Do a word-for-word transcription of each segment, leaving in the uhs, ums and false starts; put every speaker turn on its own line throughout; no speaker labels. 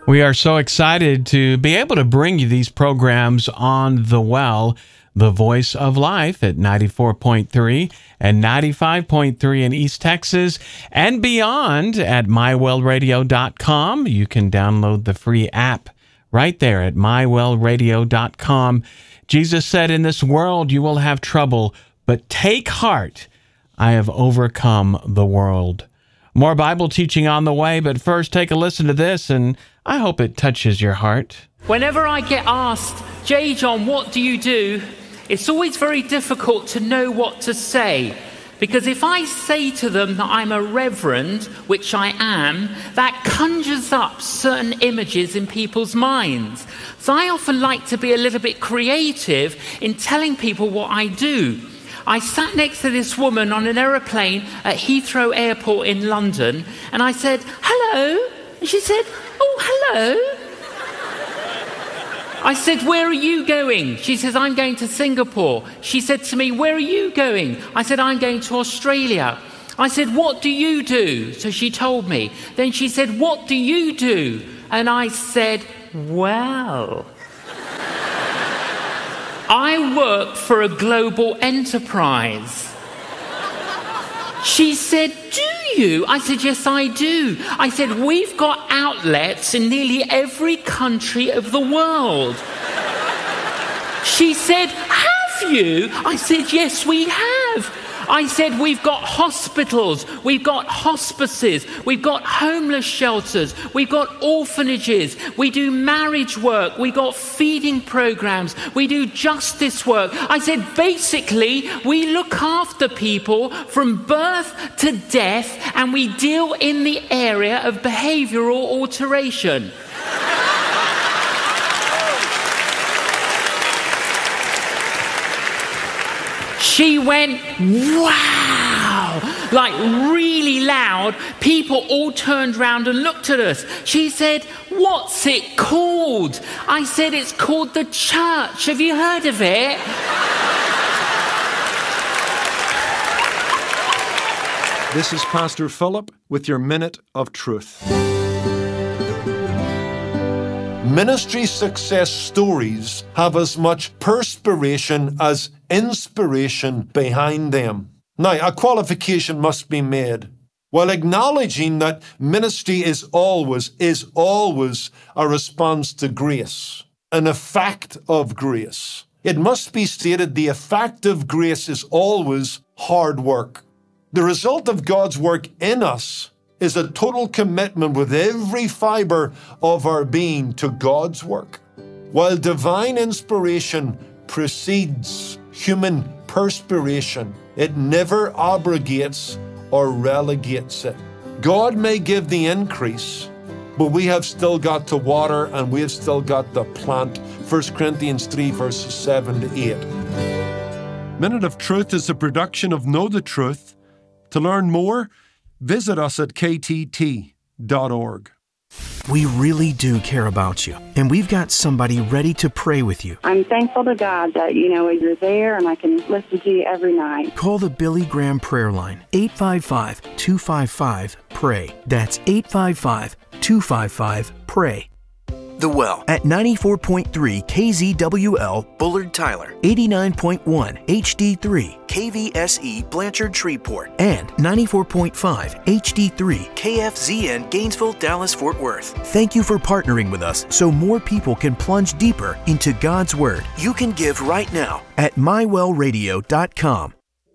We are so excited to be able to bring you these programs on The Well, the voice of life at ninety-four point three and ninety-five point three in East Texas and beyond at my well radio dot com. You can download the free app right there at my well radio dot com. Jesus said, "In this world you will have trouble, but take heart. I have overcome the world." More Bible teaching on the way, but first take a listen to this, and I hope it touches your heart.
Whenever I get asked, "J. John, what do you do?" it's always very difficult to know what to say. Because if I say to them that I'm a reverend, which I am, that conjures up certain images in people's minds. So I often like to be a little bit creative in telling people what I do. I sat next to this woman on an aeroplane at Heathrow Airport in London, and I said, "Hello?" And she said, "Oh, hello." I said, "Where are you going?" She says, "I'm going to Singapore." She said to me, "Where are you going?" I said, "I'm going to Australia." I said, "What do you do?" So she told me. Then she said, "What do you do?" And I said, "Well, I work for a global enterprise." She said, "Do you?" I said, "Yes, I do." I said, "We've got outlets in nearly every country of the world." She said, "Have you?" I said, "Yes, we have." I said, "We've got hospitals, we've got hospices, we've got homeless shelters, we've got orphanages, we do marriage work, we've got feeding programs, we do justice work." I said, basically, we look after people from birth to death, and we deal in the area of behavioral alteration. She went, "Wow," like really loud. People all turned round and looked at us. She said, "What's it called?" I said, "It's called the church. Have you heard of it?"
This is Pastor Philip with your Minute of Truth. Ministry success stories have as much perspiration as inspiration behind them. Now, a qualification must be made. While acknowledging that ministry is always, is always a response to grace, an effect of grace, it must be stated the effect of grace is always hard work. The result of God's work in us is a total commitment with every fiber of our being to God's work. While divine inspiration precedes human perspiration, it never abrogates or relegates it. God may give the increase, but we have still got to water and we have still got to plant. First Corinthians three, verses seven to eight. Minute of Truth is a production of Know the Truth. To learn more, visit us at k t t dot org.
We really do care about you, and we've got somebody ready to pray with you.
I'm thankful to God that, you know, you're there and I can listen to you every night.
Call the Billy Graham Prayer Line, eight five five, two five five, P R A Y. That's eight five five, two five five, P R A Y. The Well at ninety-four point three K Z W L Bullard Tyler, eighty-nine point one H D three K V S E Blanchard Shreveport, and ninety-four point five H D three K F Z N Gainesville, Dallas, Fort Worth. Thank you for partnering with us so more people can plunge deeper into God's Word. You can give right now at my well radio dot com.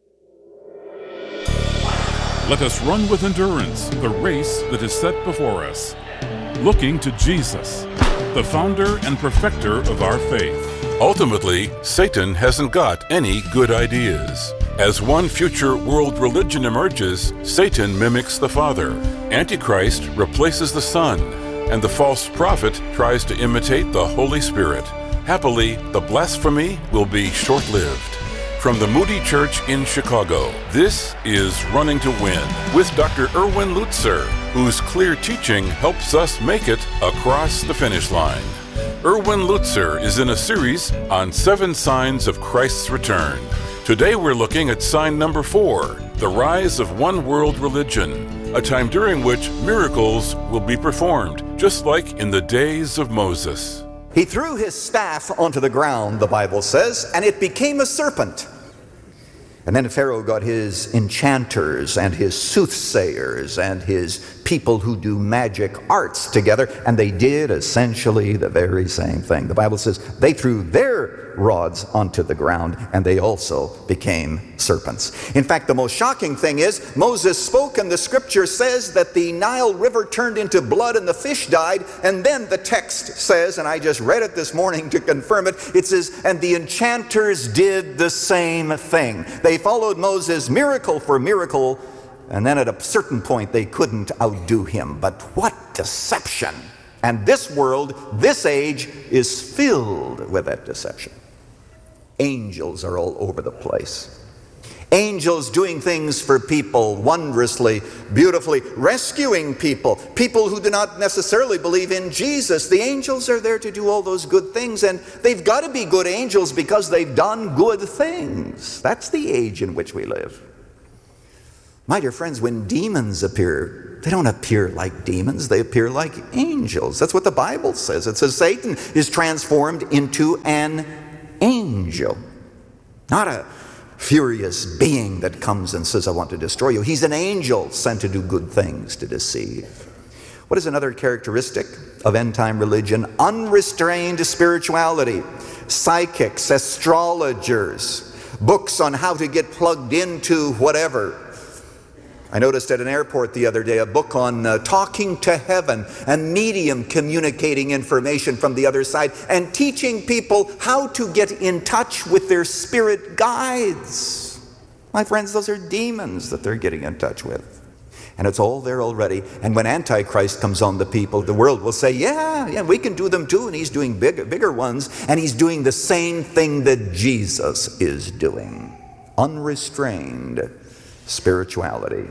Let us run with endurance the race that is set before us, looking to Jesus, the founder and perfecter of our faith.
Ultimately, Satan hasn't got any good ideas. As one future world religion emerges, Satan mimics the Father. Antichrist replaces the Son, and the false prophet tries to imitate the Holy Spirit. Happily, the blasphemy will be short-lived. From the Moody Church in Chicago, this is Running to Win with Doctor Erwin Lutzer, whose clear teaching helps us make it across the finish line. Erwin Lutzer is in a series on seven signs of Christ's return. Today we're looking at sign number four, the rise of one world religion. a time during which miracles will be performed, just like in the days of Moses.
He threw his staff onto the ground, the Bible says, and it became a serpent. And then Pharaoh got his enchanters and his soothsayers and his people who do magic arts together, and they did essentially the very same thing. The Bible says they threw their rods onto the ground, and they also became serpents. In fact, the most shocking thing is Moses spoke, and the scripture says that the Nile River turned into blood and the fish died, and then the text says, and I just read it this morning to confirm it, it says, and the enchanters did the same thing. They followed Moses miracle for miracle, and then at a certain point they couldn't outdo him. But what deception! And this world, this age, is filled with that deception. Angels are all over the place. Angels doing things for people wondrously, beautifully, rescuing people, people who do not necessarily believe in Jesus. The angels are there to do all those good things, and they've got to be good angels because they've done good things. That's the age in which we live. My dear friends, when demons appear, they don't appear like demons, they appear like angels. That's what the Bible says. It says Satan is transformed into an angel, not a furious being that comes and says, I want to destroy you. He's an angel sent to do good things, to deceive. What is another characteristic of end-time religion? Unrestrained spirituality. Psychics, astrologers, books on how to get plugged into whatever. I noticed at an airport the other day a book on uh, talking to heaven, a medium communicating information from the other side and teaching people how to get in touch with their spirit guides. My friends, those are demons that they're getting in touch with. And it's all there already. And when Antichrist comes on the people, the world will say, yeah, yeah, we can do them too. And he's doing bigger, bigger ones. And he's doing the same thing that Jesus is doing. Unrestrained spirituality.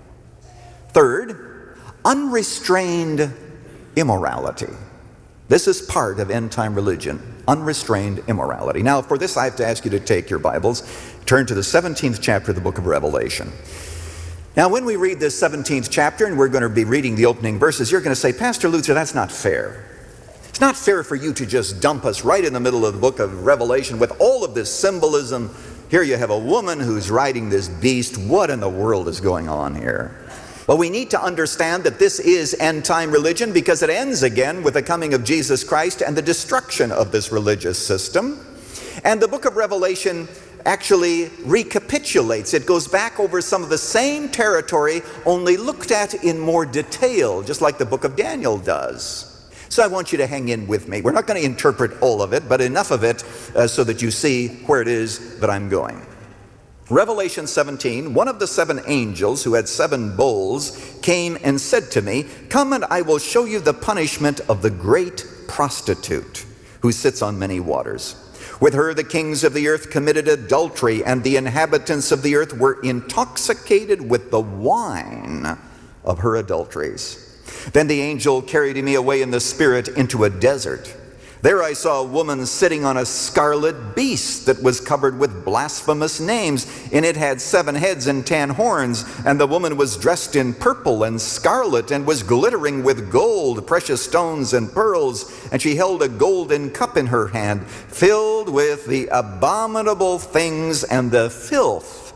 Third, unrestrained immorality. This is part of end-time religion, unrestrained immorality. Now, for this, I have to ask you to take your Bibles, turn to the seventeenth chapter of the book of Revelation. Now, when we read this seventeenth chapter, and we're going to be reading the opening verses, you're going to say, Pastor Luther, that's not fair. It's not fair for you to just dump us right in the middle of the book of Revelation with all of this symbolism. Here you have a woman who's riding this beast. What in the world is going on here? Well, we need to understand that this is end-time religion because it ends again with the coming of Jesus Christ and the destruction of this religious system. And the book of Revelation actually recapitulates. It goes back over some of the same territory, only looked at in more detail, just like the book of Daniel does. So I want you to hang in with me. We're not going to interpret all of it, but enough of it uh, so that you see where it is that I'm going. Revelation seventeen, one of the seven angels who had seven bowls came and said to me, come and I will show you the punishment of the great prostitute who sits on many waters. With her the kings of the earth committed adultery, and the inhabitants of the earth were intoxicated with the wine of her adulteries. Then the angel carried me away in the spirit into a desert. There I saw a woman sitting on a scarlet beast that was covered with blasphemous names, and it had seven heads and ten horns. And the woman was dressed in purple and scarlet and was glittering with gold, precious stones and pearls. And she held a golden cup in her hand, filled with the abominable things and the filth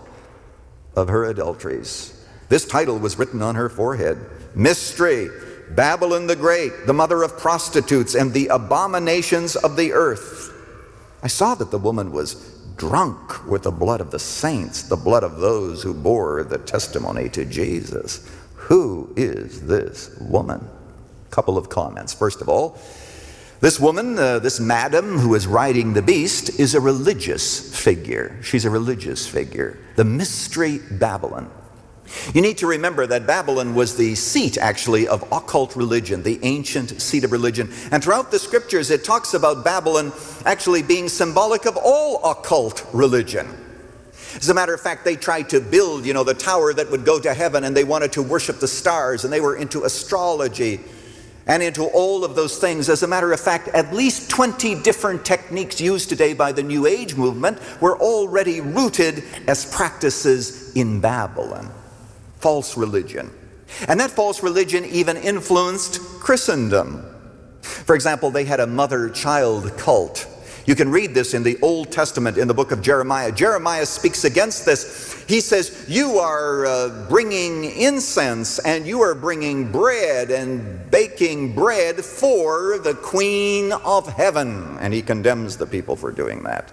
of her adulteries. This title was written on her forehead: Mystery, Babylon the Great, the mother of prostitutes and the abominations of the earth. I saw that the woman was drunk with the blood of the saints, the blood of those who bore the testimony to Jesus. Who is this woman? A couple of comments. First of all, this woman, uh, this madam who is riding the beast, is a religious figure. She's a religious figure. The Mystery Babylon. You need to remember that Babylon was the seat, actually, of occult religion, the ancient seat of religion. And throughout the scriptures, it talks about Babylon actually being symbolic of all occult religion. As a matter of fact, they tried to build, you know, the tower that would go to heaven, and they wanted to worship the stars, and they were into astrology and into all of those things. As a matter of fact, at least twenty different techniques used today by the New Age movement were already rooted as practices in Babylon. False religion. And that false religion even influenced Christendom. For example, they had a mother-child cult. You can read this in the Old Testament in the book of Jeremiah. Jeremiah speaks against this. He says, you are uh, bringing incense and you are bringing bread and baking bread for the Queen of Heaven. And he condemns the people for doing that.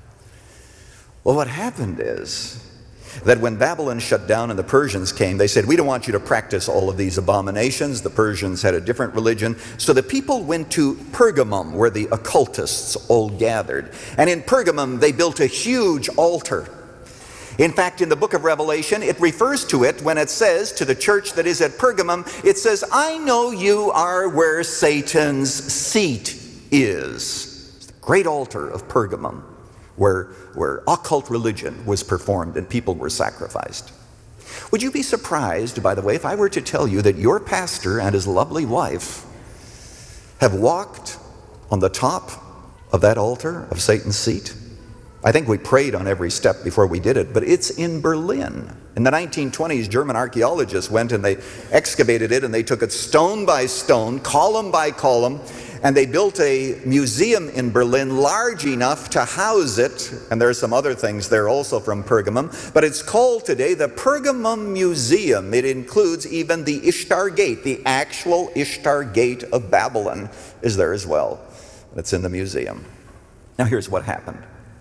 Well, what happened is that when Babylon shut down and the Persians came, they said, we don't want you to practice all of these abominations. The Persians had a different religion. So the people went to Pergamum, where the occultists all gathered. And in Pergamum, they built a huge altar. In fact, in the book of Revelation, it refers to it when it says to the church that is at Pergamum, it says, I know you are where Satan's seat is. It's the great altar of Pergamum, where, where occult religion was performed and people were sacrificed. Would you be surprised, by the way, if I were to tell you that your pastor and his lovely wife have walked on the top of that altar of Satan's seat? I think we prayed on every step before we did it, but it's in Berlin. In the nineteen twenties, German archaeologists went and they excavated it, and they took it stone by stone, column by column, and they built a museum in Berlin large enough to house it. And there are some other things there also from Pergamum, but it's called today the Pergamum Museum. It includes even the Ishtar Gate. The actual Ishtar Gate of Babylon is there as well. It's in the museum. Now here's what happened.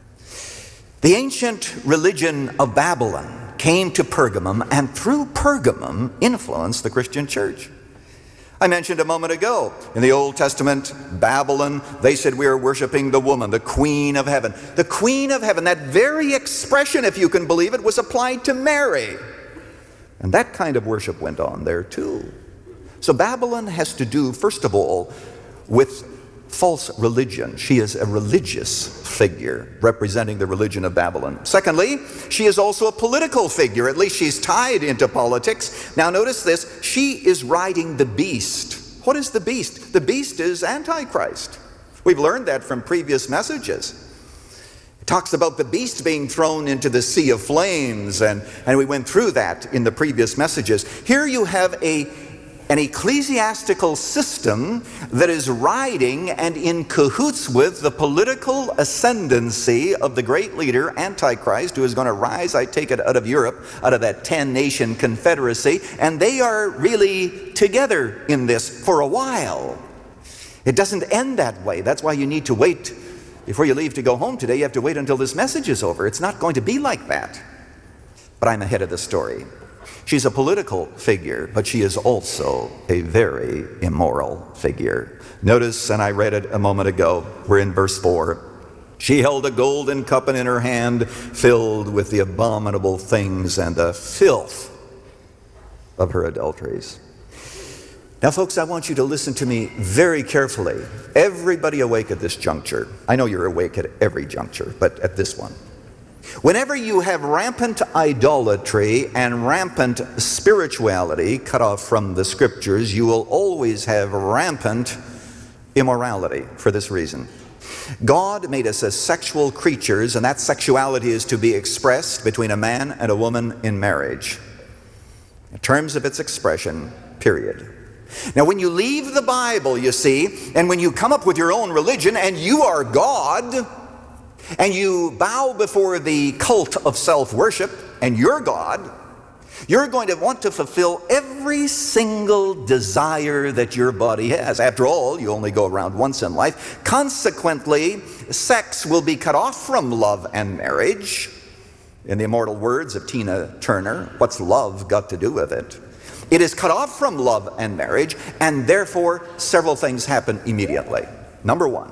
The ancient religion of Babylon came to Pergamum, and through Pergamum influenced the Christian church. I mentioned a moment ago, in the Old Testament, Babylon, they said we are worshiping the woman, the Queen of Heaven. The Queen of Heaven, that very expression, if you can believe it, was applied to Mary. And that kind of worship went on there too. So Babylon has to do, first of all, with false religion. She is a religious figure representing the religion of Babylon. Secondly, she is also a political figure. At least she's tied into politics. Now notice this. She is riding the beast. What is the beast? The beast is Antichrist. We've learned that from previous messages. It talks about the beast being thrown into the sea of flames, and, and we went through that in the previous messages. Here you have a an ecclesiastical system that is riding and in cahoots with the political ascendancy of the great leader, Antichrist, who is going to rise, I take it, out of Europe, out of that ten-nation confederacy, and they are really together in this for a while. It doesn't end that way. That's why you need to wait. Before you leave to go home today, you have to wait until this message is over. It's not going to be like that. But I'm ahead of the story. She's a political figure, but she is also a very immoral figure. Notice, and I read it a moment ago, we're in verse four. She held a golden cup in her hand filled with the abominable things and the filth of her adulteries. Now, folks, I want you to listen to me very carefully. Everybody awake at this juncture. I know you're awake at every juncture, but at this one. Whenever you have rampant idolatry and rampant spirituality cut off from the scriptures, you will always have rampant immorality for this reason. God made us as sexual creatures, and that sexuality is to be expressed between a man and a woman in marriage. In terms of its expression, period. Now, when you leave the Bible, you see, and when you come up with your own religion and you are God, and you bow before the cult of self-worship, and you're God, you're going to want to fulfill every single desire that your body has. After all, you only go around once in life. Consequently, sex will be cut off from love and marriage. In the immortal words of Tina Turner, what's love got to do with it? It is cut off from love and marriage, and therefore several things happen immediately. Number one,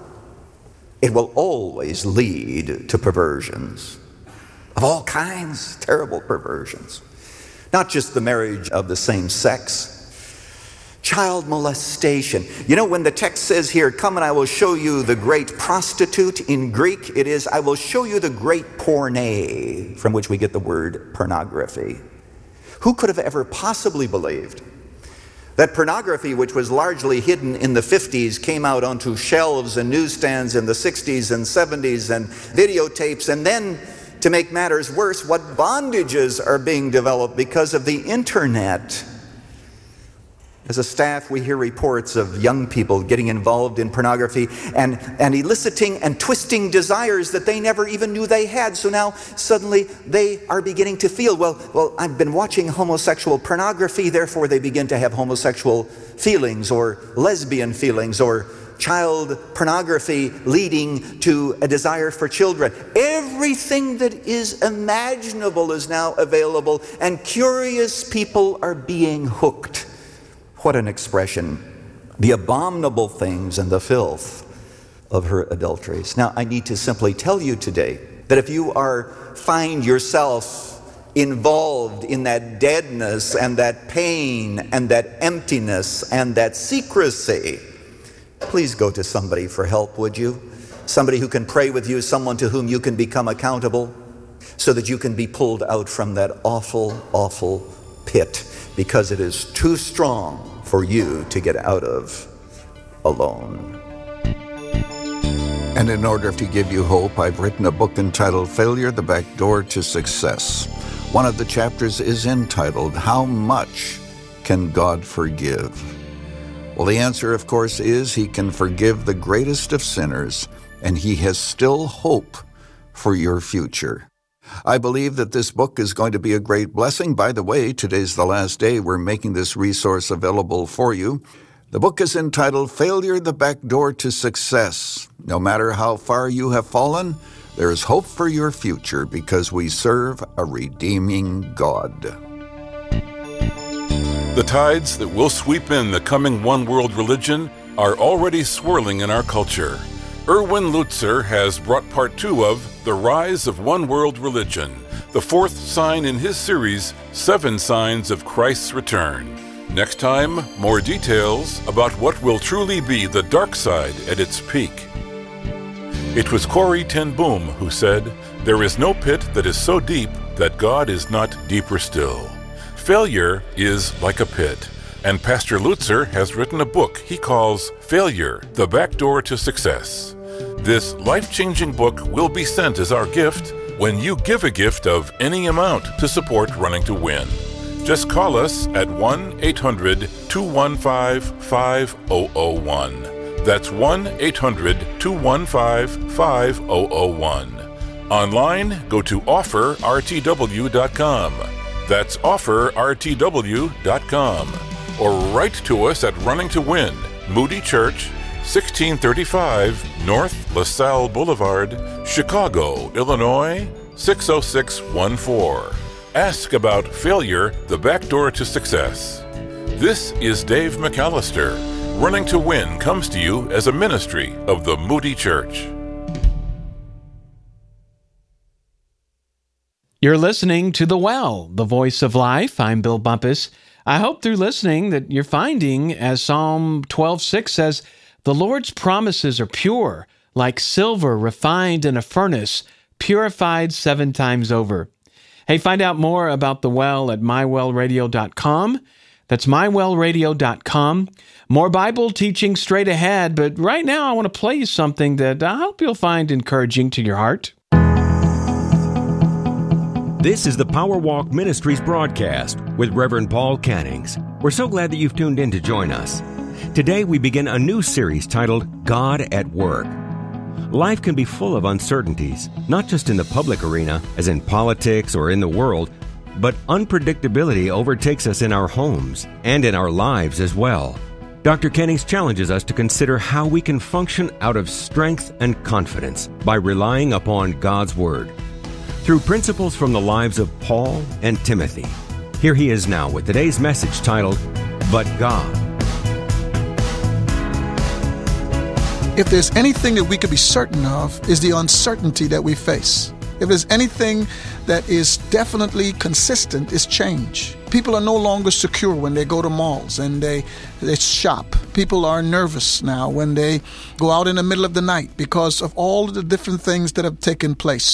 it will always lead to perversions of all kinds, terrible perversions. Not just the marriage of the same sex, child molestation. You know, when the text says here, come and I will show you the great prostitute, in Greek it is, I will show you the great porne, from which we get the word pornography. Who could have ever possibly believed that pornography, which was largely hidden in the fifties, came out onto shelves and newsstands in the sixties and seventies and videotapes, and then, to make matters worse, what bondages are being developed because of the internet. As a staff, we hear reports of young people getting involved in pornography and, and eliciting and twisting desires that they never even knew they had. So now suddenly they are beginning to feel, well, well, I've been watching homosexual pornography, therefore they begin to have homosexual feelings or lesbian feelings or child pornography leading to a desire for children. Everything that is imaginable is now available, and curious people are being hooked. What an expression. The abominable things and the filth of her adulteries. Now, I need to simply tell you today that if you are find yourself involved in that deadness and that pain and that emptiness and that secrecy, please go to somebody for help, would you? Somebody who can pray with you, someone to whom you can become accountable, so that you can be pulled out from that awful, awful pit, because it is too strong for you to get out of alone.
And in order to give you hope, I've written a book entitled Failure, the Back Door to Success. One of the chapters is entitled, How Much Can God Forgive? Well, the answer, of course, is He can forgive the greatest of sinners, and He has still hope for your future. I believe that this book is going to be a great blessing. By the way, today's the last day we're making this resource available for you. The book is entitled Failure, the Back Door to Success. No matter how far you have fallen, there is hope for your future because we serve a redeeming God.
The tides that will sweep in the coming one-world religion are already swirling in our culture. Erwin Lutzer has brought part two of The Rise of One World Religion, the fourth sign in his series, Seven Signs of Christ's Return. Next time, more details about what will truly be the dark side at its peak. It was Corrie ten Boom who said, "There is no pit that is so deep that God is not deeper still." Failure is like a pit, and Pastor Lutzer has written a book he calls Failure, the Back Door to Success. This life-changing book will be sent as our gift when you give a gift of any amount to support Running to Win. Just call us at one eight hundred two one five five zero zero one. That's one eight hundred two one five five zero zero one. Online, go to offer r t w dot com. That's offer r t w dot com. Or write to us at Running to Win, Moody Church, sixteen thirty-five North LaSalle Boulevard, Chicago, Illinois, six oh six one four. Ask about Failure, the Back Door to Success. This is Dave McAllister. Running to Win comes to you as a ministry of the Moody Church.
You're listening to The Well, the Voice of Life. I'm Bill Bumpus. I hope through listening that you're finding, as Psalm twelve six says, the Lord's promises are pure, like silver refined in a furnace, purified seven times over. Hey, find out more about The Well at my well radio dot com. That's my well radio dot com. More Bible teaching straight ahead, but right now I want to play you something that I hope you'll find encouraging to your heart.
This is the Power Walk Ministries broadcast with Reverend Paul Cannings. We're so glad that you've tuned in to join us. Today we begin a new series titled God at Work. Life can be full of uncertainties, not just in the public arena, as in politics or in the world, but unpredictability overtakes us in our homes and in our lives as well. Doctor Cannings challenges us to consider how we can function out of strength and confidence by relying upon God's Word. Through principles from the lives of Paul and Timothy. Here he is now with today's message titled, But God.
If there's anything that we could be certain of, is the uncertainty that we face. If there's anything that is definitely consistent, is change. People are no longer secure when they go to malls and they, they shop. People are nervous now when they go out in the middle of the night because of all of the different things that have taken place.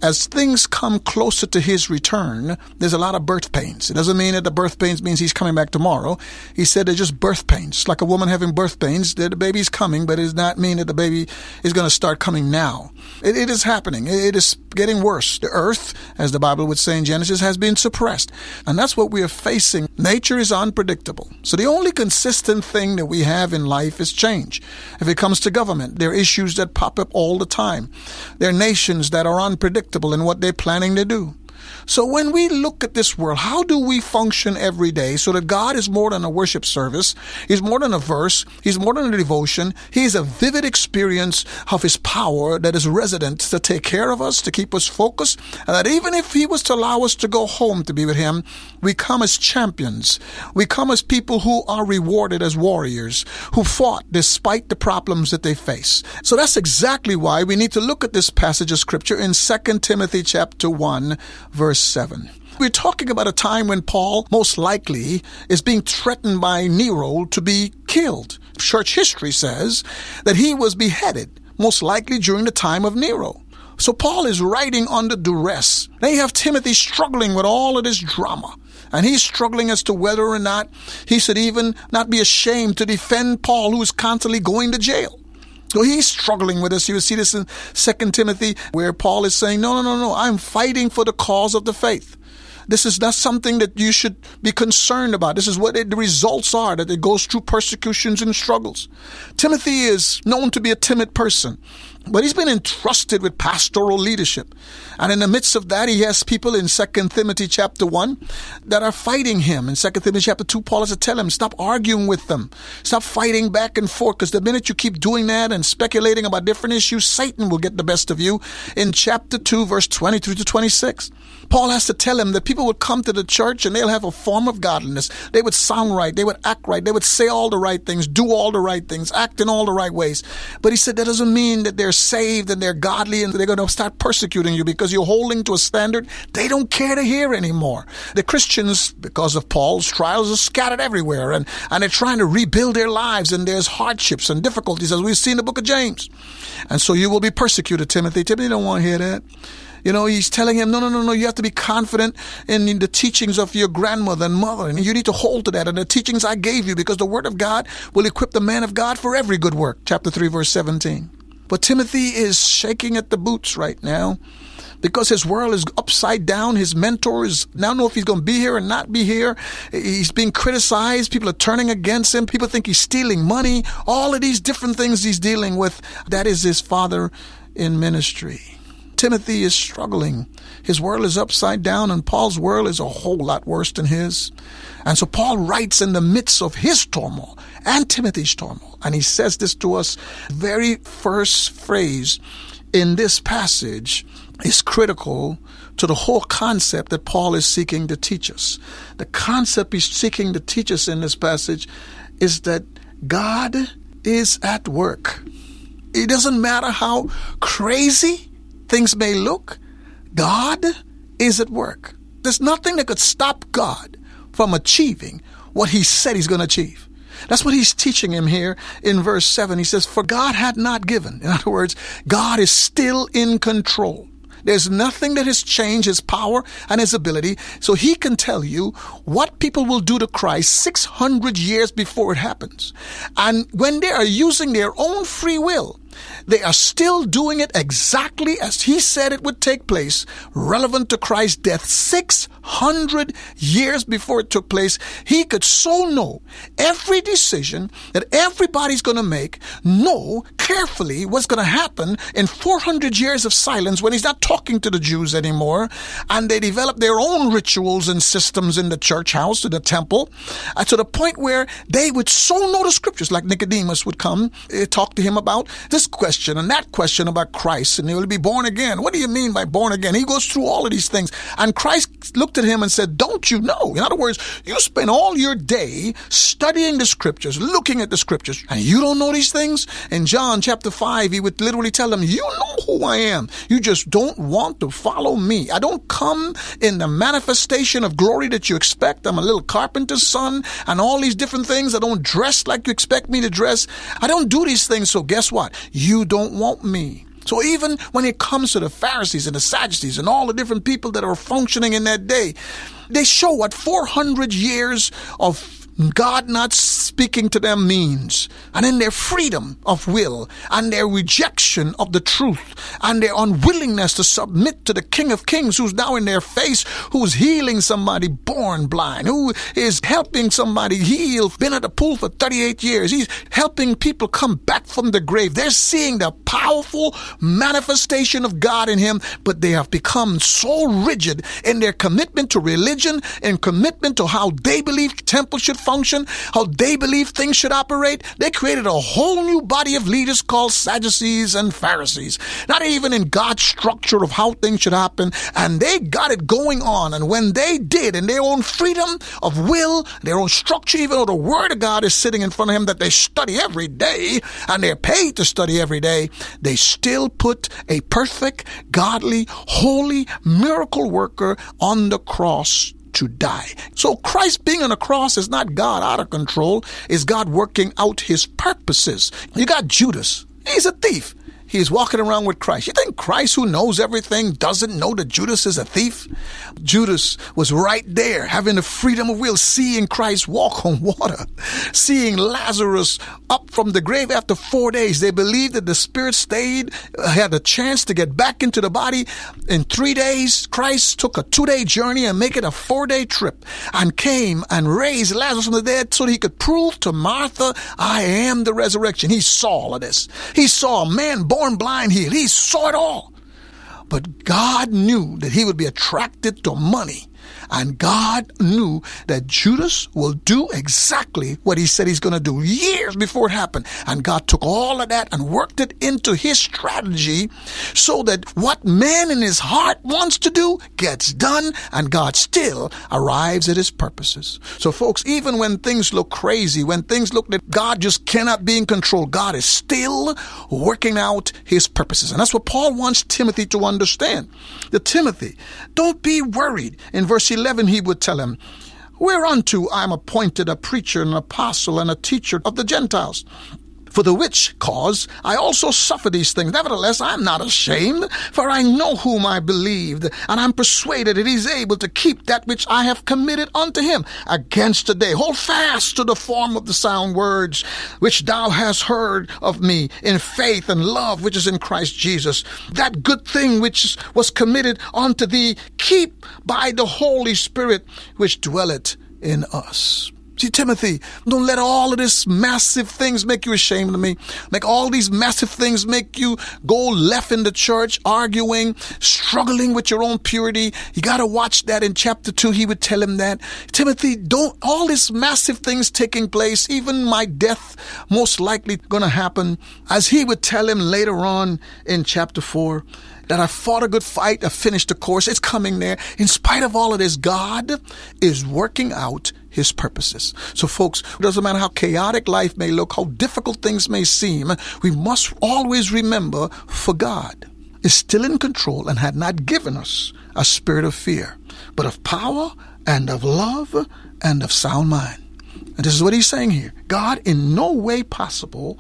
as things come closer to his return, there's a lot of birth pains. It doesn't mean that the birth pains means he's coming back tomorrow. He said they're just birth pains. It's like a woman having birth pains. The baby's coming, but it does not mean that the baby is going to start coming now. It, it is happening. It, it is getting worse. The earth, as the Bible would say in Genesis, has been suppressed. And that's what we are facing. Nature is unpredictable. So the only consistent thing that we have in life is change. If it comes to government, there are issues that pop up all the time. There are nations that are unpredictable in what they're planning to do. So when we look at this world, how do we function every day so that God is more than a worship service? He's more than a verse. He's more than a devotion. He's a vivid experience of his power that is resident to take care of us, to keep us focused, and that even if he was to allow us to go home to be with him, we come as champions. We come as people who are rewarded as warriors, who fought despite the problems that they face. So that's exactly why we need to look at this passage of scripture in Second Timothy chapter one, verse seven. We're talking about a time when Paul most likely is being threatened by Nero to be killed. Church history says that he was beheaded, most likely during the time of Nero. So Paul is writing under duress. Now you have Timothy struggling with all of this drama. And he's struggling as to whether or not he should even not be ashamed to defend Paul, who is constantly going to jail. So he's struggling with this. You will see this in Second Timothy, where Paul is saying, no, no, no, no, I'm fighting for the cause of the faith. This is not something that you should be concerned about. This is what it, the results are, that it goes through persecutions and struggles. Timothy is known to be a timid person, but he's been entrusted with pastoral leadership. And in the midst of that, he has people in Second Timothy chapter one that are fighting him. In Second Timothy chapter two, Paul has to tell him, stop arguing with them. Stop fighting back and forth, because the minute you keep doing that and speculating about different issues, Satan will get the best of you. In chapter two, verse twenty-three to twenty-six, Paul has to tell him that people would come to the church and they'll have a form of godliness. They would sound right. They would act right. They would say all the right things, do all the right things, act in all the right ways. But he said that doesn't mean that they're saved and they're godly and they're going to start persecuting you because you're holding to a standard they don't care to hear anymore. The Christians, because of Paul's trials, are scattered everywhere, and, and they're trying to rebuild their lives, and there's hardships and difficulties, as we see in the book of James. And so you will be persecuted, Timothy. Timothy don't want to hear that. You know, he's telling him, no, no, no, no, you have to be confident in, in the teachings of your grandmother and mother, and you need to hold to that, and the teachings I gave you, because the word of God will equip the man of God for every good work. Chapter three, verse seventeen. But Timothy is shaking at the boots right now because his world is upside down. His mentor is now know if he's going to be here or not be here. He's being criticized. People are turning against him. People think he's stealing money. All of these different things he's dealing with. That is his father in ministry. Timothy is struggling. His world is upside down, and Paul's world is a whole lot worse than his. And so Paul writes in the midst of his turmoil and Timothy's turmoil. And he says this to us. Very first phrase in this passage is critical to the whole concept that Paul is seeking to teach us. The concept he's seeking to teach us in this passage is that God is at work. It doesn't matter how crazy things may look, God is at work. There's nothing that could stop God from achieving what he said he's going to achieve. That's what he's teaching him here in verse seven. He says, for God had not given. In other words, God is still in control. There's nothing that has changed his power and his ability. So he can tell you what people will do to Christ six hundred years before it happens. And when they are using their own free will, they are still doing it exactly as he said it would take place, relevant to Christ's death six hundred years before it took place. He could so know every decision that everybody's going to make, know carefully what's going to happen in four hundred years of silence when he's not talking to the Jews anymore, and they develop their own rituals and systems in the church house, in the temple, uh, to the point where they would so know the scriptures, like Nicodemus would come, uh, talk to him about this question and that question about Christ, and he will be born again. What do you mean by born again? He goes through all of these things, and Christ looked at him and said, don't you know? In other words, you spend all your day studying the scriptures, looking at the scriptures, and you don't know these things? In John chapter five, he would literally tell them, you know who I am. You just don't want to follow me. I don't come in the manifestation of glory that you expect. I'm a little carpenter's son and all these different things. I don't dress like you expect me to dress. I don't do these things. So guess what? You don't want me. So even when it comes to the Pharisees and the Sadducees and all the different people that are functioning in that day, they show what four hundred years of God not speaking to them means. And in their freedom of will and their rejection of the truth and their unwillingness to submit to the King of Kings who's now in their face, who's healing somebody born blind, who is helping somebody heal, been at the pool for thirty-eight years. He's helping people come back from the grave. They're seeing the powerful manifestation of God in him, but they have become so rigid in their commitment to religion and commitment to how they believe temple should function, how they believe things should operate. They created a whole new body of leaders called Sadducees and Pharisees, not even in God's structure of how things should happen, and they got it going on. And when they did, in their own freedom of will, their own structure, even though the Word of God is sitting in front of him that they study every day, and they're paid to study every day, they still put a perfect, godly, holy, miracle worker on the cross to die. So Christ being on the cross is not God out of control, it's God working out his purposes. You got Judas. He's a thief. He's walking around with Christ. You think Christ, who knows everything, doesn't know that Judas is a thief? Judas was right there, having the freedom of will, seeing Christ walk on water, seeing Lazarus up from the grave after four days. They believed that the spirit stayed, had a chance to get back into the body. In three days, Christ took a two-day journey and make it a four-day trip and came and raised Lazarus from the dead so that he could prove to Martha, I am the resurrection. He saw all of this. He saw a man born blind healed. He saw it all. But God knew that he would be attracted to money. And God knew that Judas will do exactly what he said he's going to do years before it happened. And God took all of that and worked it into his strategy so that what man in his heart wants to do gets done, and God still arrives at his purposes. So folks, even when things look crazy, when things look that God just cannot be in control, God is still working out his purposes. And that's what Paul wants Timothy to understand. The Timothy, don't be worried. In verse eleven, he would tell him, whereunto I am appointed a preacher and an apostle and a teacher of the Gentiles. For the which cause I also suffer these things. Nevertheless, I am not ashamed, for I know whom I believed, and I am persuaded that he is able to keep that which I have committed unto him against the day. Hold fast to the form of the sound words which thou hast heard of me in faith and love which is in Christ Jesus. That good thing which was committed unto thee, keep by the Holy Spirit which dwelleth in us. See, Timothy, don't let all of this massive things make you ashamed of me. Make all these massive things make you go left in the church, arguing, struggling with your own purity. You got to watch that. In chapter two, he would tell him that. Timothy, don't, all these massive things taking place, even my death most likely going to happen, as he would tell him later on in chapter four, that I fought a good fight, I finished the course, it's coming there. In spite of all of this, God is working out his purposes. So folks, it doesn't matter how chaotic life may look, how difficult things may seem, we must always remember, for God is still in control and had not given us a spirit of fear, but of power and of love and of sound mind. And this is what he's saying here. God, in no way possible,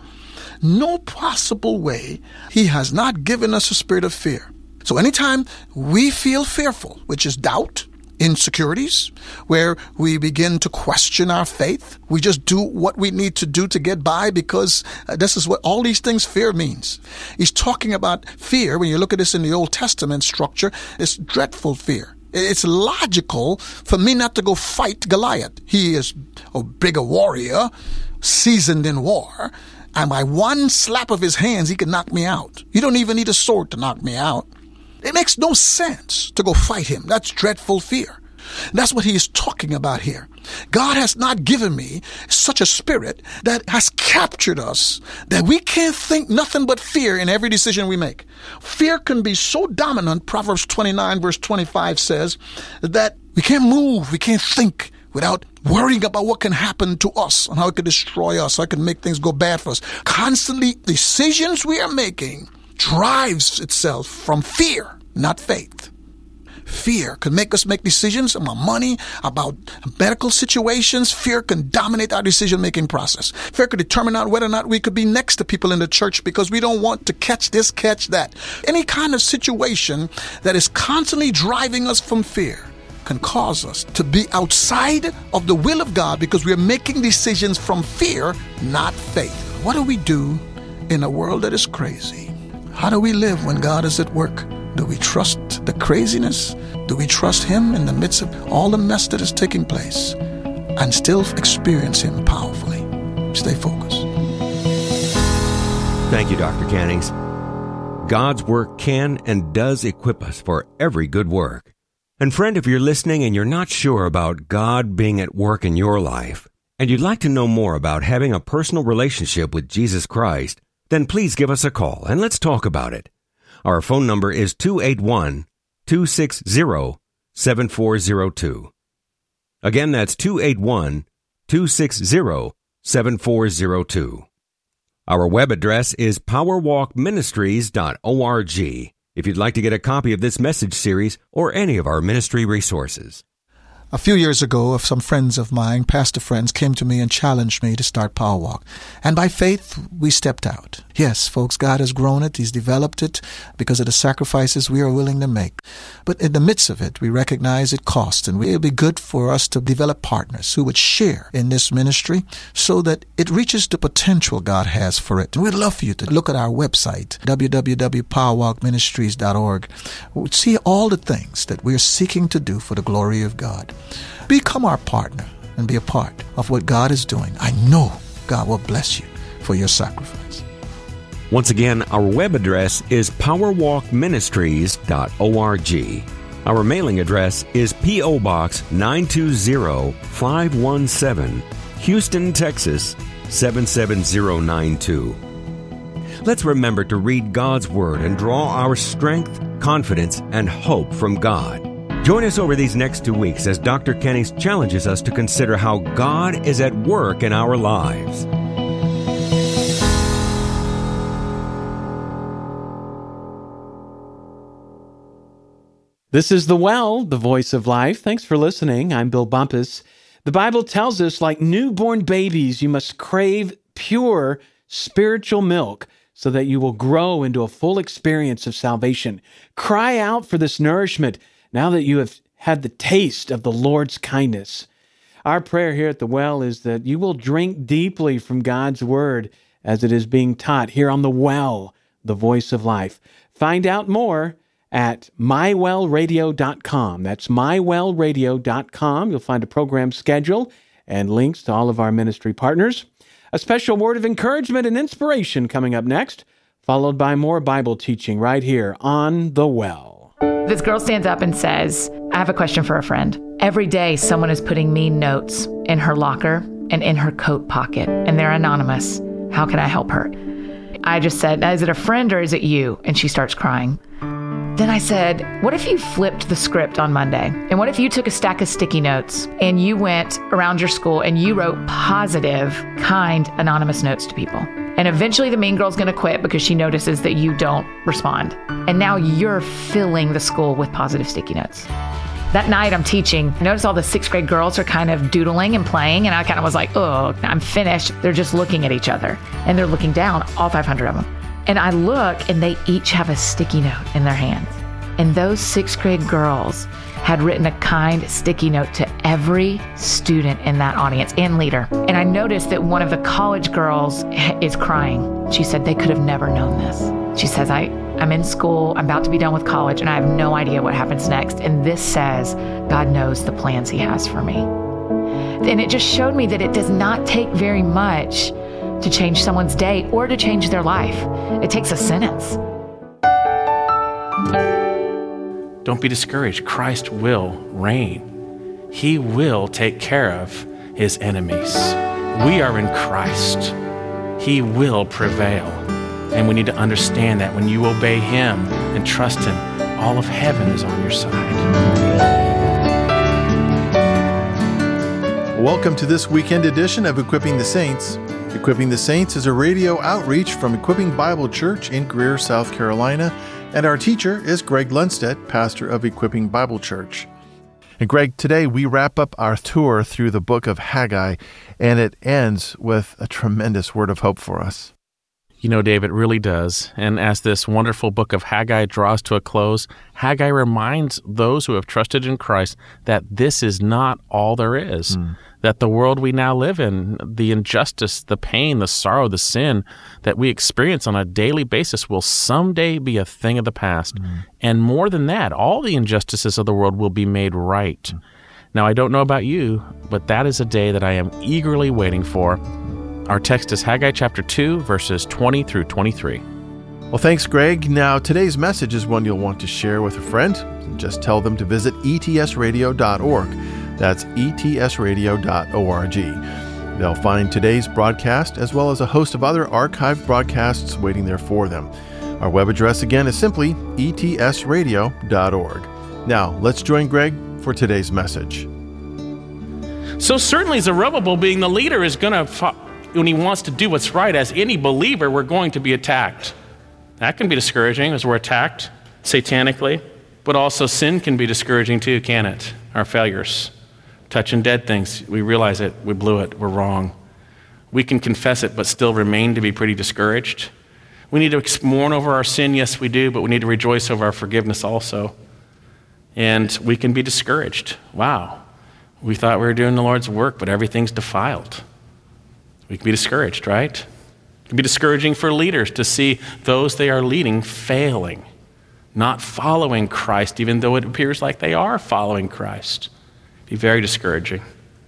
no possible way, he has not given us a spirit of fear. So anytime we feel fearful, which is doubt, insecurities, where we begin to question our faith, we just do what we need to do to get by, because uh, this is what all these things fear means. He's talking about fear. When you look at this in the Old Testament structure, it's dreadful fear. It's logical for me not to go fight Goliath. He is a bigger warrior, seasoned in war, and by one slap of his hands, he can knock me out. You don't even need a sword to knock me out. It makes no sense to go fight him. That's dreadful fear. That's what he is talking about here. God has not given me such a spirit that has captured us that we can't think nothing but fear in every decision we make. Fear can be so dominant, Proverbs twenty-nine verse twenty-five says, that we can't move, we can't think without worrying about what can happen to us and how it could destroy us, how it can make things go bad for us. Constantly, decisions we are making drives itself from fear, not faith. Fear can make us make decisions about money, about medical situations. Fear can dominate our decision-making process. Fear can determine out whether or not we could be next to people in the church because we don't want to catch this, catch that. Any kind of situation that is constantly driving us from fear can cause us to be outside of the will of God because we're making decisions from fear, not faith. What do we do in a world that is crazy? How do we live when God is at work? Do we trust the craziness? Do we trust Him in the midst of all the mess that is taking place and still experience Him powerfully? Stay focused.
Thank you, Doctor Cannings. God's work can and does equip us for every good work. And friend, if you're listening and you're not sure about God being at work in your life, and you'd like to know more about having a personal relationship with Jesus Christ, then please give us a call and let's talk about it. Our phone number is two eight one, two six zero, seven four zero two. Again, that's two eight one, two six zero, seven four zero two. Our web address is power walk ministries dot org if you'd like to get a copy of this message series or any of our ministry resources.
A few years ago, some friends of mine, pastor friends, came to me and challenged me to start Power Walk. And by faith, we stepped out. Yes, folks, God has grown it. He's developed it because of the sacrifices we are willing to make. But in the midst of it, we recognize it costs, and it would be good for us to develop partners who would share in this ministry so that it reaches the potential God has for it. And we'd love for you to look at our website, w w w dot power walk ministries dot org. We'll see all the things that we're seeking to do for the glory of God. Become our partner and be a part of what God is doing. I know God will bless you for your sacrifice.
Once again, our web address is power walk ministries dot org. Our mailing address is P O. Box nine two zero, five one seven, Houston, Texas seven seven zero nine two. Let's remember to read God's Word and draw our strength, confidence, and hope from God. Join us over these next two weeks as Doctor Cannings challenges us to consider how God is at work in our lives.
This is The Well, the voice of life. Thanks for listening. I'm Bill Bumpus. The Bible tells us, like newborn babies, you must crave pure spiritual milk so that you will grow into a full experience of salvation. Cry out for this nourishment now that you have had the taste of the Lord's kindness. Our prayer here at The Well is that you will drink deeply from God's Word as it is being taught here on The Well, the voice of life. Find out more at my well radio dot com. That's my well radio dot com. You'll find a program schedule and links to all of our ministry partners. A special word of encouragement and inspiration coming up next, followed by more Bible teaching right here on The Well.
This girl stands up and says, I have a question for a friend. Every day, someone is putting mean notes in her locker and in her coat pocket, and they're anonymous. How can I help her? I just said, is it a friend or is it you? And she starts crying. Then I said, what if you flipped the script on Monday? And what if you took a stack of sticky notes and you went around your school and you wrote positive, kind, anonymous notes to people? And eventually the mean girl's going to quit because she notices that you don't respond. And now you're filling the school with positive sticky notes. That night I'm teaching. Notice all the sixth grade girls are kind of doodling and playing. And I kind of was like, oh, I'm finished. They're just looking at each other. And they're looking down, all five hundred of them. And I look and they each have a sticky note in their hands. And those sixth grade girls had written a kind sticky note to every student in that audience and leader. And I noticed that one of the college girls is crying. She said they could have never known this. She says, I, I'm in school, I'm about to be done with college, and I have no idea what happens next. And this says God knows the plans He has for me. And it just showed me that it does not take very much to change someone's day or to change their life. It takes a sentence.
Don't be discouraged. Christ will reign. He will take care of His enemies. We are in Christ. He will prevail. And we need to understand that when you obey Him and trust Him, all of heaven is on your side.
Welcome to this weekend edition of Equipping the Saints. Equipping the Saints is a radio outreach from Equipping Bible Church in Greer, South Carolina. And our teacher is Greg Lundstedt, pastor of Equipping Bible Church. And Greg, today we wrap up our tour through the book of Haggai, and it ends with a tremendous word of hope for us.
You know, Dave, it really does. And as this wonderful book of Haggai draws to a close, Haggai reminds those who have trusted in Christ that this is not all there is. Mm. That the world we now live in, the injustice, the pain, the sorrow, the sin that we experience on a daily basis will someday be a thing of the past. Mm. And more than that, all the injustices of the world will be made right. Mm. Now, I don't know about you, but that is a day that I am eagerly waiting for. Our text is Haggai chapter two, verses twenty through twenty-three.
Well, thanks, Greg. Now, today's message is one you'll want to share with a friend. Just tell them to visit E T S radio dot org. That's E T S radio dot org. They'll find today's broadcast as well as a host of other archived broadcasts waiting there for them. Our web address again is simply E T S radio dot org. Now, let's join Greg for today's message.
So certainly Zerubbabel, being the leader, is going to, fo- when he wants to do what's right, as any believer, we're going to be attacked. That can be discouraging as we're attacked satanically, but also sin can be discouraging too, can it? Our failures. Touching dead things, we realize it, we blew it, we're wrong. We can confess it, but still remain to be pretty discouraged. We need to mourn over our sin, yes we do, but we need to rejoice over our forgiveness also. And we can be discouraged. Wow, we thought we were doing the Lord's work, but everything's defiled. We can be discouraged, right? It can be discouraging for leaders to see those they are leading failing, not following Christ, even though it appears like they are following Christ. Be very discouraging.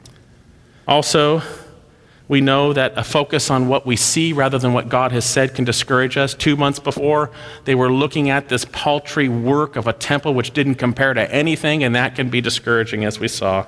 Also, we know that a focus on what we see rather than what God has said can discourage us. Two months before, they were looking at this paltry work of a temple which didn't compare to anything, and that can be discouraging, as we saw.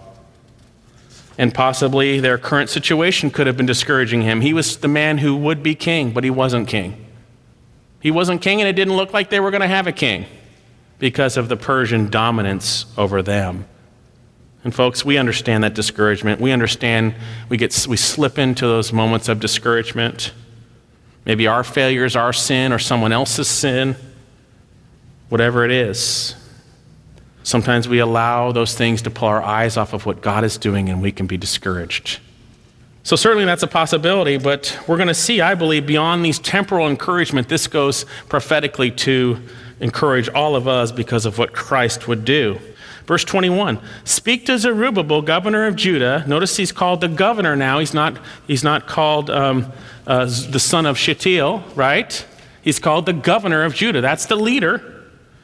And possibly their current situation could have been discouraging him. He was the man who would be king, but he wasn't king. He wasn't king, and it didn't look like they were going to have a king because of the Persian dominance over them. And folks, we understand that discouragement. We understand we get we slip into those moments of discouragement. Maybe our failures, our sin, or someone else's sin, whatever it is. Sometimes we allow those things to pull our eyes off of what God is doing, and we can be discouraged. So certainly that's a possibility, but we're going to see, I believe, beyond these temporal encouragement, this goes prophetically to encourage all of us because of what Christ would do. Verse twenty-one, speak to Zerubbabel, governor of Judah. Notice he's called the governor now. He's not, he's not called um, uh, the son of Shealtiel, right? He's called the governor of Judah. That's the leader.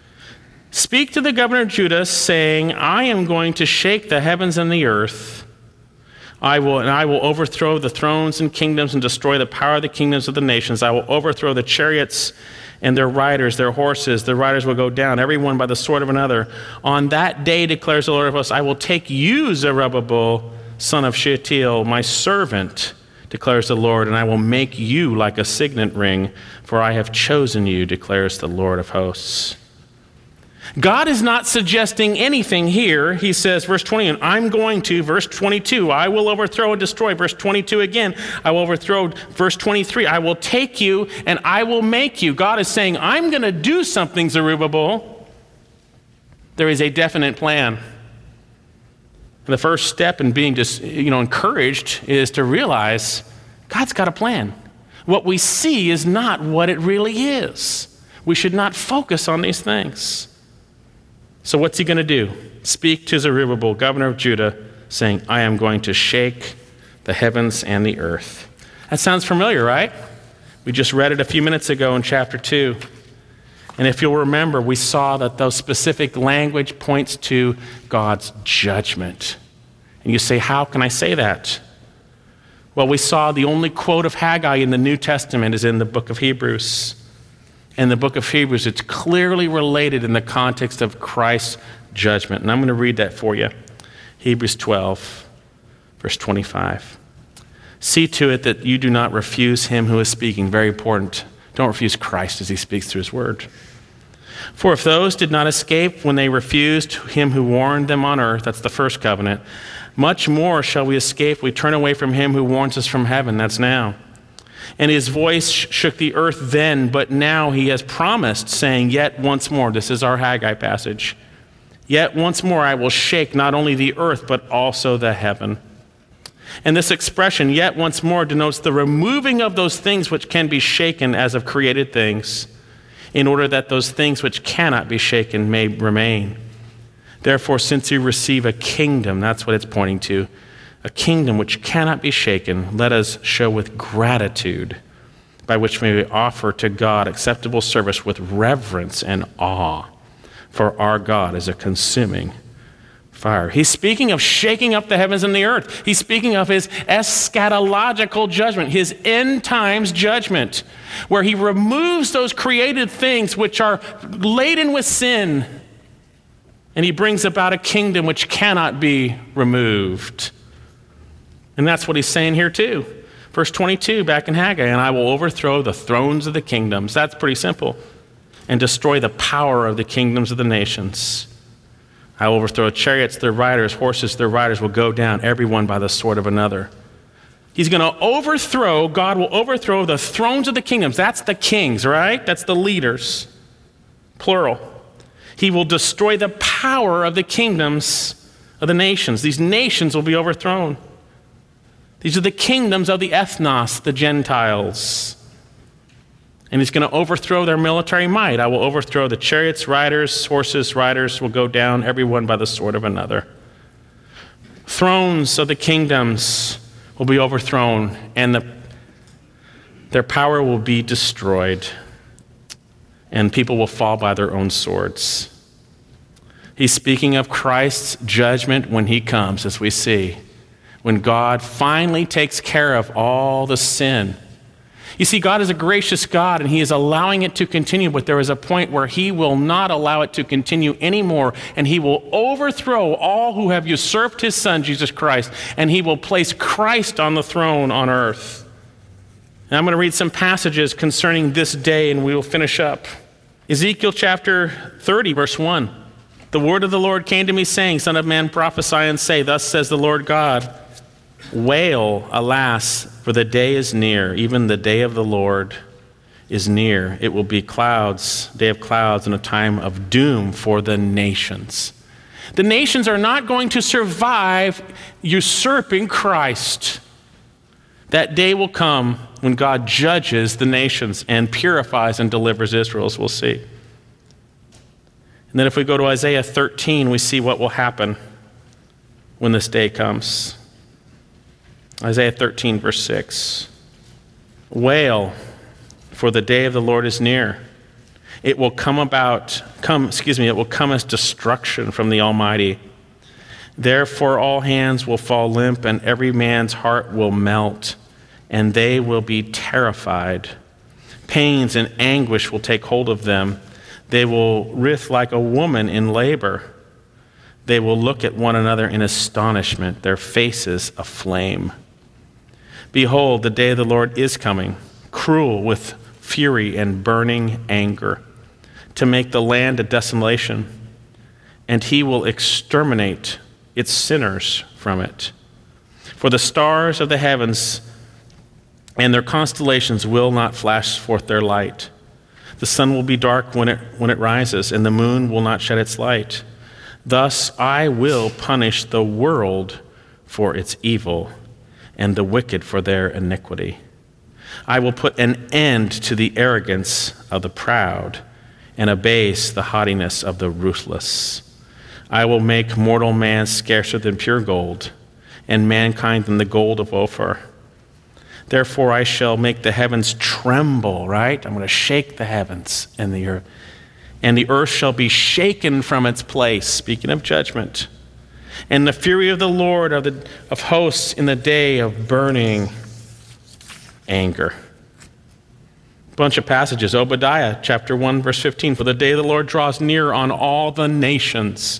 Speak to the governor of Judah, saying, I am going to shake the heavens and the earth. I will, and I will overthrow the thrones and kingdoms and destroy the power of the kingdoms of the nations. I will overthrow the chariots and their riders, their horses. The riders will go down, every one by the sword of another. On that day, declares the Lord of hosts, I will take you, Zerubbabel, son of Shealtiel, my servant, declares the Lord, and I will make you like a signet ring, for I have chosen you, declares the Lord of hosts. God is not suggesting anything here. He says, verse twenty, and I'm going to, verse twenty-two, I will overthrow and destroy. Verse twenty-two again, I will overthrow. Verse twenty-three, I will take you and I will make you. God is saying, I'm going to do something, Zerubbabel. There is a definite plan. And the first step in being just, you know, encouraged is to realize God's got a plan. What we see is not what it really is. We should not focus on these things. So what's he going to do? Speak to Zerubbabel, governor of Judah, saying, I am going to shake the heavens and the earth. That sounds familiar, right? We just read it a few minutes ago in chapter two. And if you'll remember, we saw that those specific language points to God's judgment. And you say, how can I say that? Well, we saw the only quote of Haggai in the New Testament is in the book of Hebrews. In the book of Hebrews, it's clearly related in the context of Christ's judgment. And I'm going to read that for you. Hebrews twelve, verse twenty-five. See to it that you do not refuse him who is speaking. Very important. Don't refuse Christ as he speaks through his word. For if those did not escape when they refused him who warned them on earth, that's the first covenant, much more shall we escape if we turn away from him who warns us from heaven, that's now. And his voice shook the earth then, but now he has promised, saying, yet once more, this is our Haggai passage, yet once more I will shake not only the earth, but also the heaven. And this expression, yet once more, denotes the removing of those things which can be shaken as of created things, in order that those things which cannot be shaken may remain. Therefore, since you receive a kingdom, that's what it's pointing to, a kingdom which cannot be shaken, let us show with gratitude, by which we may offer to God acceptable service with reverence and awe, for our God is a consuming fire. He's speaking of shaking up the heavens and the earth. He's speaking of his eschatological judgment, his end times judgment, where he removes those created things which are laden with sin, and he brings about a kingdom which cannot be removed. And that's what he's saying here too. Verse twenty-two back in Haggai, and I will overthrow the thrones of the kingdoms. That's pretty simple. And destroy the power of the kingdoms of the nations. I will overthrow chariots, their riders, horses, their riders will go down, everyone by the sword of another. He's going to overthrow, God will overthrow the thrones of the kingdoms. That's the kings, right? That's the leaders, plural. He will destroy the power of the kingdoms of the nations. These nations will be overthrown. These are the kingdoms of the ethnos, the Gentiles. And he's going to overthrow their military might. I will overthrow the chariots, riders, horses, riders will go down, everyone by the sword of another. Thrones of the kingdoms will be overthrown, and the, their power will be destroyed, and people will fall by their own swords. He's speaking of Christ's judgment when he comes, as we see, when God finally takes care of all the sin. You see, God is a gracious God, and he is allowing it to continue, but there is a point where he will not allow it to continue anymore, and he will overthrow all who have usurped his son, Jesus Christ, and he will place Christ on the throne on earth. And I'm going to read some passages concerning this day, and we will finish up. Ezekiel chapter thirty, verse one. The word of the Lord came to me, saying, Son of man, prophesy and say, Thus says the Lord God, Wail, alas, for the day is near, even the day of the Lord is near. It will be clouds, day of clouds, and a time of doom for the nations. The nations are not going to survive usurping Christ. That day will come when God judges the nations and purifies and delivers Israel, as we'll see. And then if we go to Isaiah thirteen, we see what will happen when this day comes. Isaiah thirteen, verse six. Wail, for the day of the Lord is near. It will come about, come, excuse me, it will come as destruction from the Almighty. Therefore all hands will fall limp, and every man's heart will melt, and they will be terrified. Pains and anguish will take hold of them. They will writhe like a woman in labor. They will look at one another in astonishment, their faces aflame. Behold, the day of the Lord is coming, cruel with fury and burning anger, to make the land a desolation, and he will exterminate its sinners from it. For the stars of the heavens and their constellations will not flash forth their light. The sun will be dark when it, when it rises, and the moon will not shed its light. Thus I will punish the world for its evil, and the wicked for their iniquity. I will put an end to the arrogance of the proud, and abase the haughtiness of the ruthless. I will make mortal man scarcer than pure gold, and mankind than the gold of Ophir. Therefore I shall make the heavens tremble, right? I'm going to shake the heavens and the earth. And the earth shall be shaken from its place, speaking of judgment. And the fury of the Lord of, the, of hosts in the day of burning anger. A bunch of passages. Obadiah chapter one, verse fifteen. For the day of the Lord draws near on all the nations.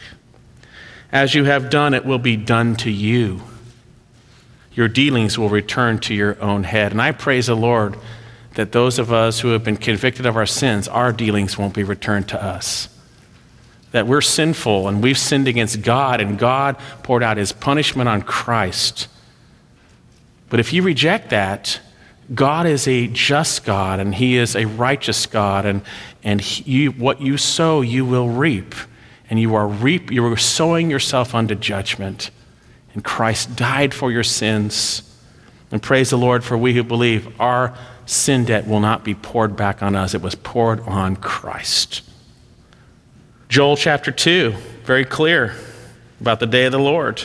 As you have done, it will be done to you. Your dealings will return to your own head. And I praise the Lord that those of us who have been convicted of our sins, our dealings won't be returned to us. That we're sinful and we've sinned against God, and God poured out his punishment on Christ. But if you reject that, God is a just God, and he is a righteous God, and, and he, you, what you sow, you will reap. And you are reap, you are sowing yourself unto judgment. And Christ died for your sins. And praise the Lord, for we who believe our sin debt will not be poured back on us. It was poured on Christ. Joel chapter two, very clear about the day of the Lord.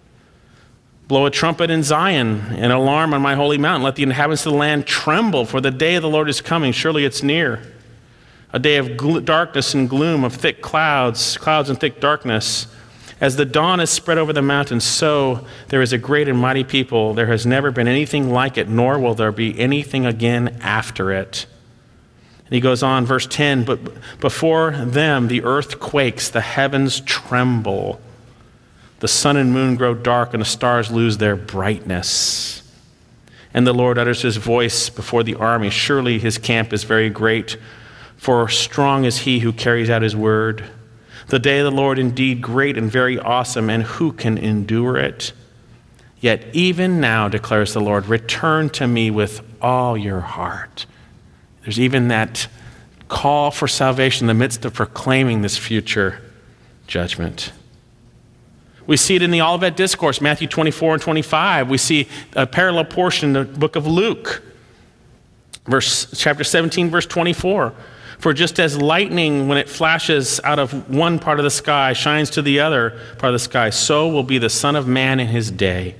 Blow a trumpet in Zion, an alarm on my holy mountain. Let the inhabitants of the land tremble, for the day of the Lord is coming. Surely it's near. A day of gl- darkness and gloom, of thick clouds, clouds and thick darkness. As the dawn is spread over the mountains, so there is a great and mighty people. There has never been anything like it, nor will there be anything again after it. And he goes on, verse ten, but before them the earth quakes, the heavens tremble. The sun and moon grow dark, and the stars lose their brightness. And the Lord utters his voice before the army. Surely his camp is very great, for strong is he who carries out his word. The day of the Lord indeed great and very awesome, and who can endure it? Yet even now, declares the Lord, return to me with all your heart. There's even that call for salvation in the midst of proclaiming this future judgment. We see it in the Olivet Discourse, Matthew twenty-four and twenty-five. We see a parallel portion in the book of Luke, verse, chapter seventeen, verse twenty-four. For just as lightning, when it flashes out of one part of the sky, shines to the other part of the sky, so will be the Son of Man in his day.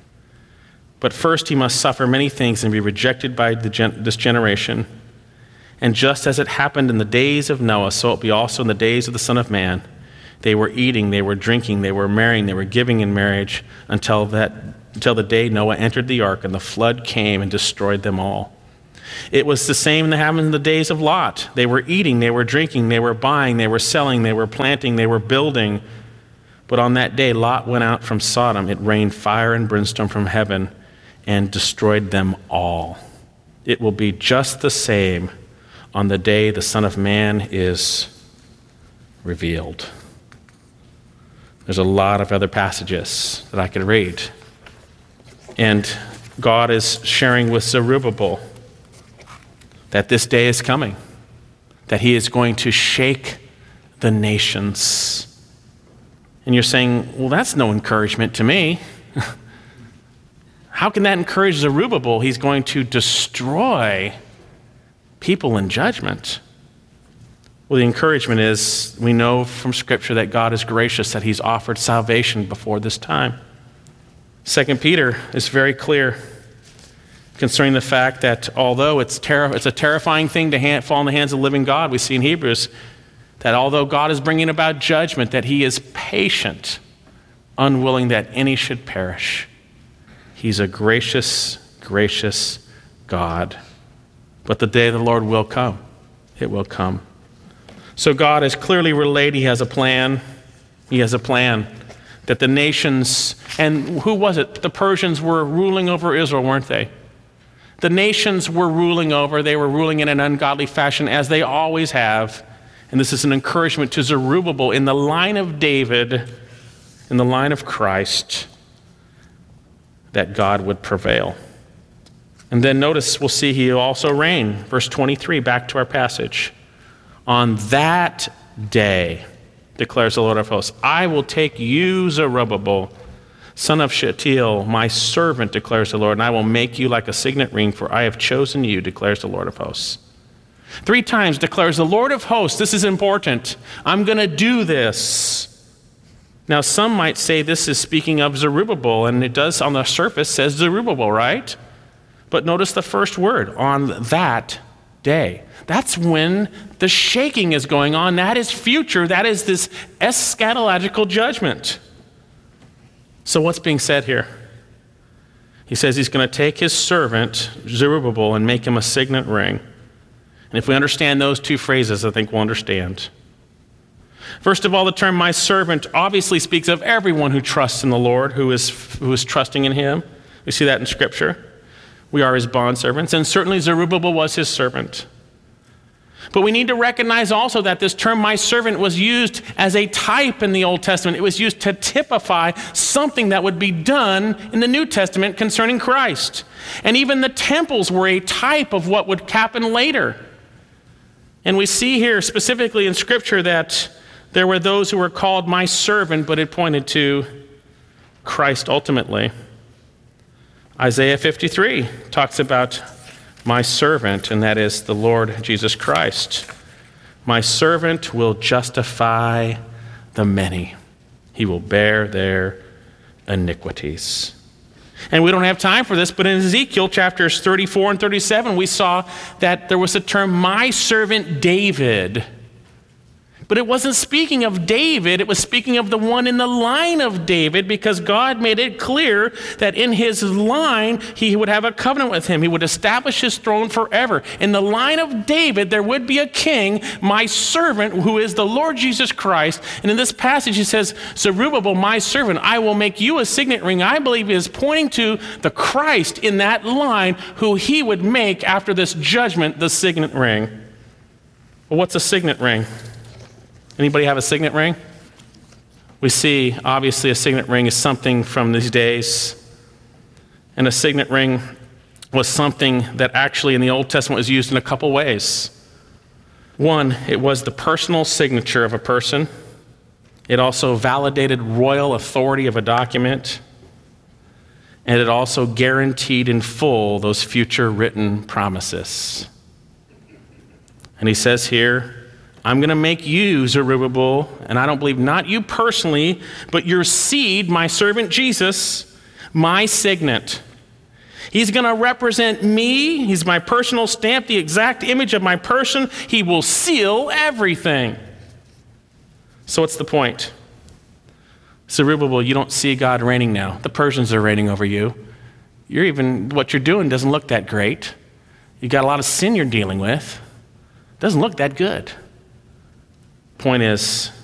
But first he must suffer many things and be rejected by the gen- this generation. And just as it happened in the days of Noah, so it will be also in the days of the Son of Man. They were eating, they were drinking, they were marrying, they were giving in marriage until that until the day Noah entered the ark and the flood came and destroyed them all. It was the same that happened in the days of Lot. They were eating, they were drinking, they were buying, they were selling, they were planting, they were building. But on that day Lot went out from Sodom. It rained fire and brimstone from heaven and destroyed them all. It will be just the same on the day the Son of Man is revealed. There's a lot of other passages that I could read. And God is sharing with Zerubbabel that this day is coming, that he is going to shake the nations. And you're saying, well, that's no encouragement to me. How can that encourage Zerubbabel? He's going to destroy people in judgment. Well, the encouragement is, we know from Scripture that God is gracious, that he's offered salvation before this time. Second Peter is very clear concerning the fact that although it's, ter- it's a terrifying thing to hand- fall in the hands of the living God, we see in Hebrews that although God is bringing about judgment, that he is patient, unwilling that any should perish. He's a gracious, gracious God. But the day of the Lord will come. It will come. So God has clearly relayed he has a plan. He has a plan that the nations, and who was it? The Persians were ruling over Israel, weren't they? The nations were ruling over. They were ruling in an ungodly fashion, as they always have. And this is an encouragement to Zerubbabel in the line of David, in the line of Christ, that God would prevail. And then notice, we'll see he'll also reign. Verse twenty-three, back to our passage. On that day, declares the Lord of hosts, I will take you, Zerubbabel, son of Shealtiel, my servant, declares the Lord, and I will make you like a signet ring, for I have chosen you, declares the Lord of hosts. Three times declares the Lord of hosts, this is important, I'm going to do this. Now, some might say this is speaking of Zerubbabel, and it does on the surface says Zerubbabel, right? But notice the first word, on that day. That's when the shaking is going on. That is future. That is this eschatological judgment. So what's being said here? He says he's going to take his servant, Zerubbabel, and make him a signet ring. And if we understand those two phrases, I think we'll understand. First of all, the term my servant obviously speaks of everyone who trusts in the Lord, who is, who is trusting in him. We see that in Scripture. We are his bondservants, and certainly Zerubbabel was his servant. But we need to recognize also that this term, my servant, was used as a type in the Old Testament. It was used to typify something that would be done in the New Testament concerning Christ. And even the temples were a type of what would happen later. And we see here specifically in Scripture that there were those who were called my servant, but it pointed to Christ ultimately. Isaiah fifty-three talks about my servant, and that is the Lord Jesus Christ. My servant will justify the many. He will bear their iniquities. And we don't have time for this, but in Ezekiel chapters thirty-four and thirty-seven, we saw that there was the term, my servant David. But it wasn't speaking of David, it was speaking of the one in the line of David, because God made it clear that in his line, he would have a covenant with him. He would establish his throne forever. In the line of David, there would be a king, my servant, who is the Lord Jesus Christ. And in this passage, he says, Zerubbabel, my servant, I will make you a signet ring. I believe he is pointing to the Christ in that line, who he would make after this judgment, the signet ring. Well, what's a signet ring? Anybody have a signet ring? We see, obviously, a signet ring is something from these days. And a signet ring was something that actually in the Old Testament was used in a couple ways. One, it was the personal signature of a person. It also validated royal authority of a document. And it also guaranteed in full those future written promises. And he says here, I'm going to make you, Zerubbabel, and I don't believe not you personally, but your seed, my servant Jesus, my signet. He's going to represent me. He's my personal stamp, the exact image of my person. He will seal everything. So what's the point? Zerubbabel, you don't see God reigning now. The Persians are reigning over you. You're even, what you're doing doesn't look that great. You've got a lot of sin you're dealing with. Doesn't look that good. Point is,